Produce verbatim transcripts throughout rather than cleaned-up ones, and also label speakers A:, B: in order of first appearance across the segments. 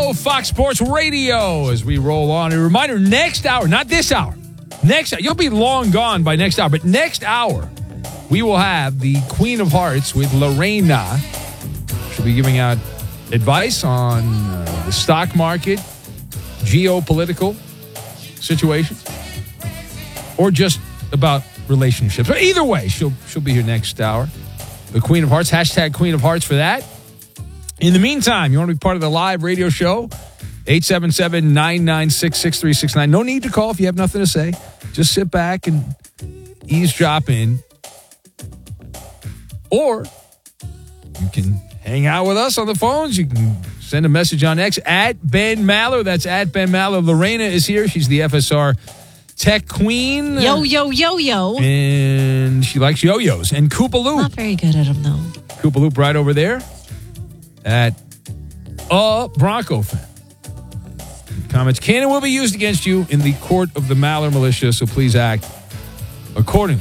A: Go Fox Sports Radio as we roll on. A reminder, next hour, not this hour, next hour, you'll be long gone by next hour, but next hour, we will have the Queen of Hearts with Lorena. She'll be giving out advice on uh, the stock market, geopolitical situations, or just about relationships. But either way, she'll she'll be here next hour. The Queen of Hearts, hashtag Queen of Hearts for that. In the meantime, you want to be part of the live radio show? eight seven seven, nine nine six, six three six nine. No need to call if you have nothing to say. Just sit back and eavesdrop in. Or you can hang out with us on the phones. You can send a message on X at Ben Maller. That's at Ben Maller. Lorena is here. She's the F S R Tech Queen.
B: Yo, yo, yo, yo.
A: And she likes yo-yos. And Koopa Loop.
B: Not very good at them, though.
A: Koopa Loop right over there at a Bronco fan. Comments can and will be used against you in the court of the Maller militia, so please act accordingly.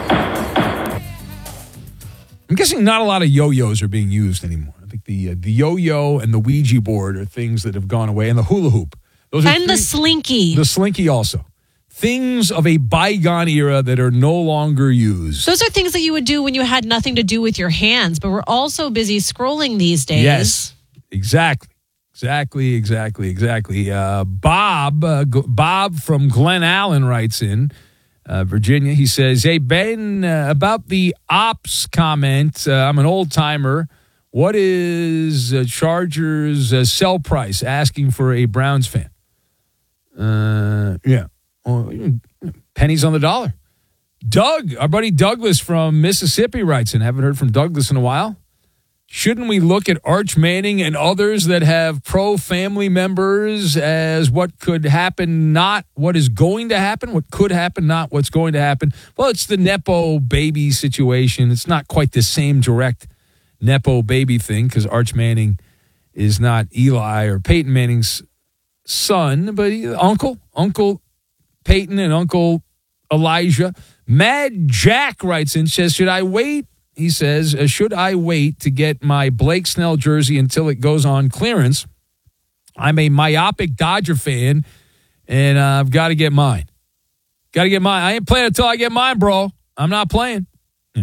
A: I'm guessing not a lot of yo-yos are being used anymore. I think the uh, the yo-yo and the Ouija board are things that have gone away, and the hula hoop. Those are
B: and the
A: things,
B: slinky.
A: The slinky also. Things of a bygone era that are no longer used.
B: Those are things that you would do when you had nothing to do with your hands, but we're all so busy scrolling these days.
A: Yes, exactly. Exactly, exactly, exactly. Uh, Bob, uh, G- Bob from Glen Allen writes in, uh, Virginia. He says, hey, Ben, uh, about the ops comment, uh, I'm an old-timer. What is uh, Chargers' uh, sell price asking for a Browns fan? Uh, yeah. Well, pennies on the dollar. Doug, our buddy Douglas from Mississippi writes in. Haven't heard from Douglas in a while. Shouldn't we look at Arch Manning and others that have pro-family members as what could happen, not what is going to happen, what could happen, not what's going to happen? Well, it's the Nepo baby situation. It's not quite the same direct Nepo baby thing because Arch Manning is not Eli or Peyton Manning's son, but he, uncle, Uncle Peyton and Uncle Elijah. Mad Jack writes in, says, should I wait? He says, uh, should I wait to get my Blake Snell jersey until it goes on clearance? I'm a myopic Dodger fan, and uh, I've got to get mine. Got to get mine. I ain't playing until I get mine, bro. I'm not playing. Yeah.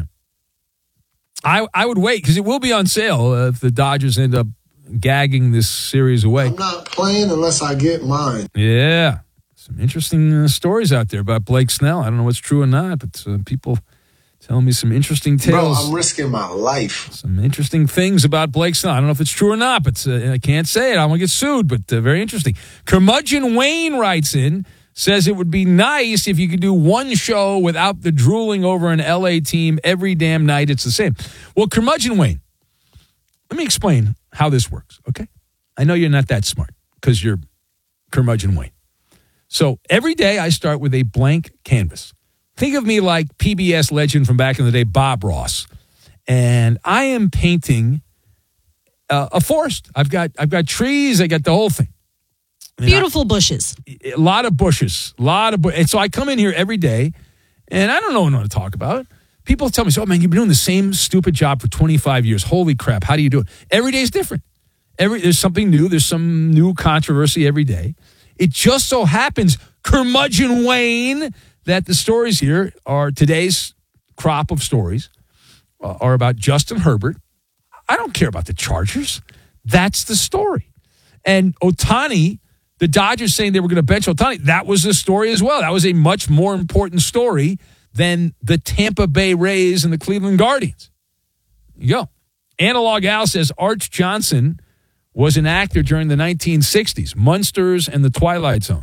A: I I would wait because it will be on sale uh, if the Dodgers end up gagging this series away.
C: I'm not playing unless I get mine.
A: Yeah. Some interesting uh, stories out there about Blake Snell. I don't know what's true or not, but uh, people telling me some interesting tales.
C: Bro, I'm risking my life.
A: Some interesting things about Blake Snell. I don't know if it's true or not, but uh, I can't say it. I don't want to get sued, but uh, very interesting. Curmudgeon Wayne writes in, says it would be nice if you could do one show without the drooling over an L A team every damn night. It's the same. Well, Curmudgeon Wayne, let me explain how this works, okay? I know you're not that smart because you're Curmudgeon Wayne. So every day I start with a blank canvas. Think of me like P B S legend from back in the day, Bob Ross. And I am painting uh, a forest. I've got I've got trees. I got the whole thing. And
B: Beautiful I, bushes.
A: A lot of bushes. A lot of bu- And so I come in here every day, and I don't know what to talk about. People tell me, oh, man, you've been doing the same stupid job for twenty-five years. Holy crap, how do you do it? Every day is different. Every There's something new. There's some new controversy every day. It just so happens, Curmudgeon Wayne, that the stories here are today's crop of stories uh, are about Justin Herbert. I don't care about the Chargers. That's the story. And Ohtani, the Dodgers saying they were going to bench Ohtani, that was the story as well. That was a much more important story than the Tampa Bay Rays and the Cleveland Guardians. There you go. Analog Al says Arch Johnson was an actor during the nineteen sixties, Munsters and the Twilight Zone.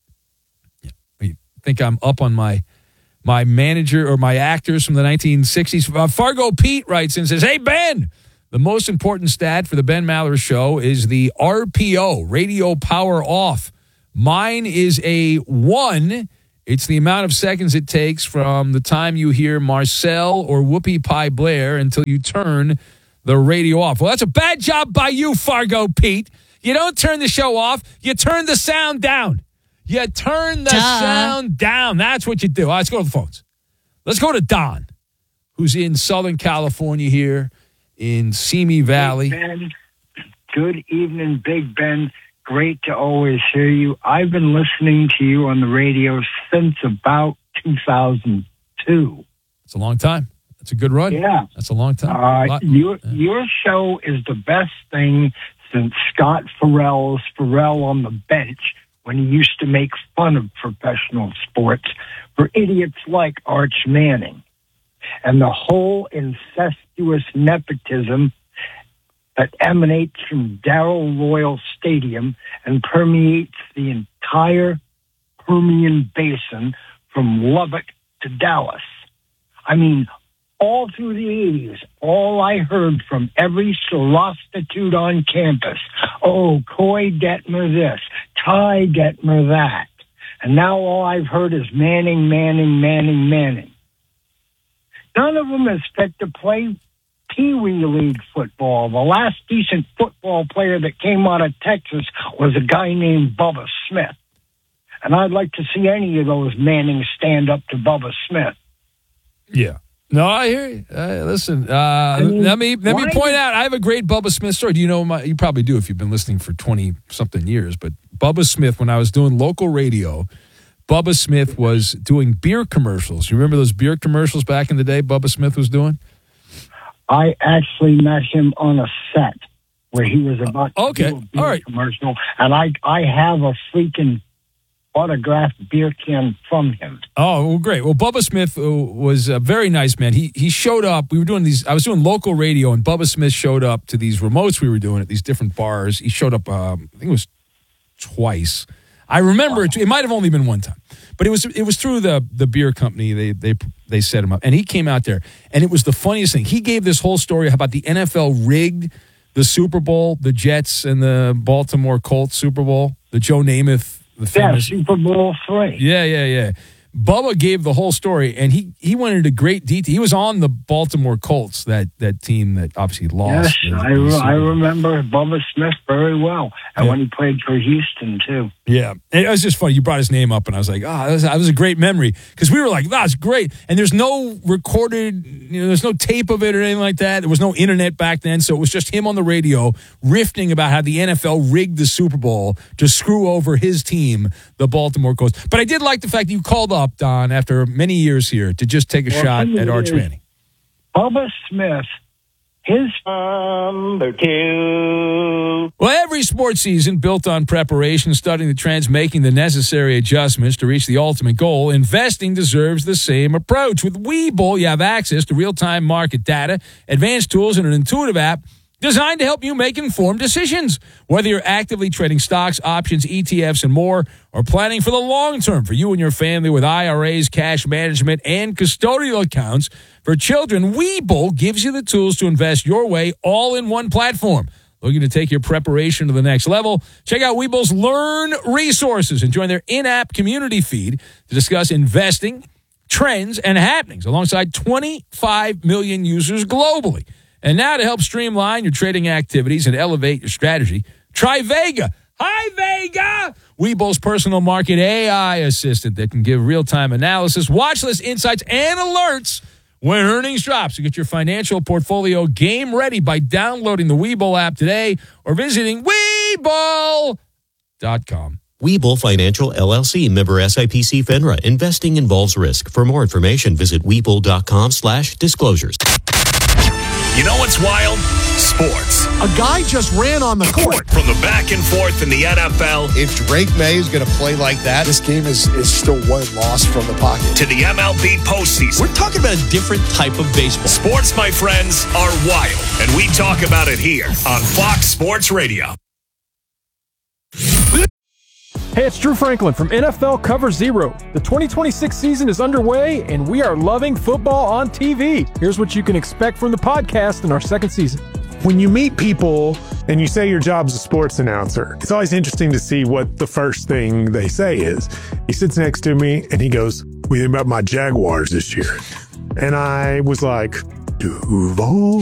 A: Think I'm up on my my manager or my actors from the nineteen sixties. Uh, Fargo Pete writes in and says, hey, Ben, the most important stat for the Ben Maller Show is the R P O, radio power off. Mine is a one. It's the amount of seconds it takes from the time you hear Marcel or Whoopi Pie Blair until you turn the radio off. Well, that's a bad job by you, Fargo Pete. You don't turn the show off. You turn the sound down. You turn the
B: Duh.
A: sound down. That's what you do. All right, let's go to the phones. Let's go to Don, who's in Southern California here in Simi Valley.
D: Big Ben. Good evening, Big Ben. great to always hear you. I've been listening to you on the radio since about two thousand two.
A: It's a long time. That's a good run.
D: Yeah.
A: That's a long time.
D: Uh,
A: Lot,
D: your,
A: yeah.
D: your show is the best thing since Scott Farrell's Farrell on the Bench, when he used to make fun of professional sports for idiots like Arch Manning. And the whole incestuous nepotism that emanates from Darrell Royal Stadium and permeates the entire Permian Basin from Lubbock to Dallas. I mean, all through the eighties, all I heard from every prostitute on campus, oh, Coy Detmer this, Ty Detmer that. And now all I've heard is Manning, Manning, Manning, Manning. None of them is fit to play Pee Wee League football. The last decent football player that came out of Texas was a guy named Bubba Smith. And I'd like to see any of those Mannings stand up to Bubba Smith.
A: Yeah. No, I hear you. Uh, listen, uh,
D: I mean,
A: let me let me
D: why
A: point
D: did-
A: out. I have a great Bubba Smith story. Do you know my? You probably do if you've been listening for twenty something years. But Bubba Smith, when I was doing local radio, Bubba Smith was doing beer commercials. You remember those beer commercials back in the day? Bubba Smith was doing.
D: I actually met him on a set where he was about to
A: Okay,
D: do a beer
A: all right.
D: commercial, and I I have a freaking autographed beer can from him.
A: Oh, well, great. Well, Bubba Smith uh, was a very nice man. He he showed up. We were doing these. I was doing local radio, and Bubba Smith showed up to these remotes we were doing at these different bars. He showed up. Um, I think it was twice. I remember it. It might have only been one time, but it was it was through the the beer company. They they they set him up, and he came out there, and it was the funniest thing. He gave this whole story about the N F L rigged the Super Bowl, the Jets and the Baltimore Colts Super Bowl, the Joe Namath. The
D: Yeah,
A: famous,
D: Super Bowl three.
A: yeah, yeah, yeah. Bubba gave the whole story, and he, he went into great detail. He was on the Baltimore Colts, that, that team that obviously lost.
D: Yes,
A: the-
D: I,
A: the
D: re-
A: Super
D: I
A: Bowl.
D: remember Bubba Smith very well, and
A: Yeah.
D: when he played for Houston too.
A: Yeah, and it was just funny. You brought his name up, and I was like, "Ah, oh, that, was, that was a great memory." Because we were like, "That's great," and there's no recorded, you know, there's no tape of it or anything like that. There was no internet back then, so it was just him on the radio riffing about how the N F L rigged the Super Bowl to screw over his team, the Baltimore Colts. But I did like the fact that you called up, Don, after many years here to just take a
D: Well,
A: shot
D: thing
A: at Arch
D: is-
A: Manning.
D: Bubba Smith, his number two.
A: Well, every sports season built on preparation, studying the trends, making the necessary adjustments to reach the ultimate goal. Investing deserves the same approach. With Webull, you have access to real-time market data, advanced tools, and an intuitive app designed to help you make informed decisions. Whether you're actively trading stocks, options, E T Fs, and more, or planning for the long term for you and your family with I R As, cash management, and custodial accounts for children, Webull gives you the tools to invest your way all in one platform. Looking to take your preparation to the next level? Check out Webull's Learn resources and join their in-app community feed to discuss investing, trends, and happenings alongside twenty-five million users globally. And now to help streamline your trading activities and elevate your strategy, try Vega. Hi, Vega! Webull's personal market A I assistant that can give real-time analysis, watch list insights, and alerts when earnings drop. So get your financial portfolio game ready by downloading the Webull app today or visiting Webull dot com.
E: Webull Financial L L C, member S I P C FINRA. Investing involves risk. For more information, visit Webull dot com slash disclosures.
F: You know what's wild? Sports.
G: A guy just ran on the court.
F: From the back and forth in the N F L
H: If Drake May is going to play like that,
G: This game is, is still one loss from the pocket.
F: to the M L B postseason.
I: We're talking about a different type of baseball.
F: Sports, my friends, are wild, and we talk about it here on Fox Sports Radio.
J: Hey, it's Drew Franklin from N F L Cover Zero. The twenty twenty-six season is underway, and we are loving football on T V. Here's what you can expect from the podcast in our second season.
K: When you meet people and you say your job's a sports announcer, it's always interesting to see what the first thing they say is. He sits next to me and he goes, "What do you think about my Jaguars this year?" And I was like, "Duval?"